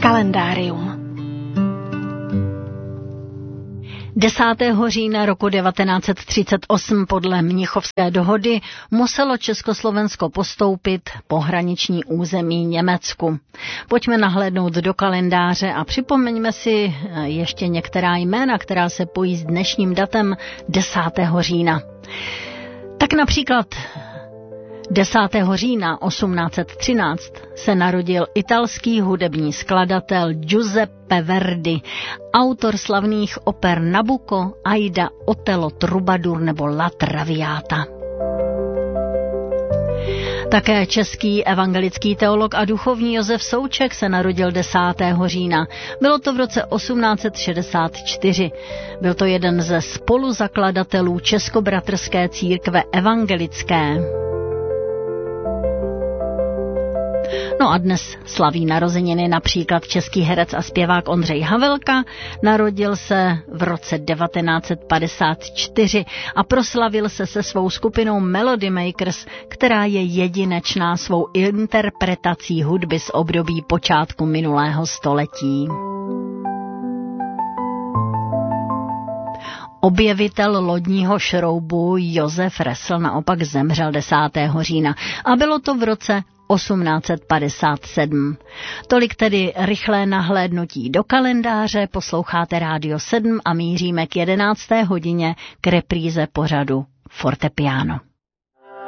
Kalendárium. 10. října roku 1938 podle Mnichovské dohody muselo Československo postoupit pohraniční území Německu. Pojďme nahlédnout do kalendáře a připomeňme si ještě některá jména, která se pojí s dnešním datem 10. října. Tak například 10. října 1813 se narodil italský hudební skladatel Giuseppe Verdi, autor slavných oper Nabucco, Aida, Otello, Troubadour nebo La Traviata. Také český evangelický teolog a duchovní Josef Souček se narodil 10. října. Bylo to v roce 1864. Byl to jeden ze spoluzakladatelů Českobratrské církve evangelické. No a dnes slaví narozeniny například český herec a zpěvák Ondřej Havelka. Narodil se v roce 1954 a proslavil se se svou skupinou Melody Makers, která je jedinečná svou interpretací hudby z období počátku minulého století. Objevitel lodního šroubu Josef Ressl naopak zemřel 10. října a bylo to v roce 1857. Tolik tedy rychlé nahlédnutí do kalendáře, posloucháte Rádio 7 a míříme k 11. hodině k repríze pořadu Fortepiano.